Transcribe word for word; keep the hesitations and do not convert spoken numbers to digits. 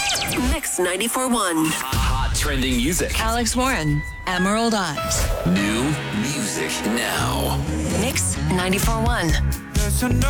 Mix ninety-four point one. Hot trending music. Alex Warren, Emerald Eyes. New music now. Mix ninety-four point one.